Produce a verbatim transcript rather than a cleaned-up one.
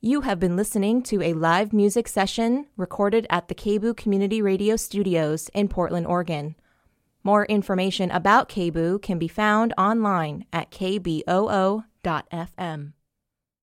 You have been listening to a live music session recorded at the K B O O Community Radio Studios in Portland, Oregon. More information about K B O O can be found online at k b o o dot f m.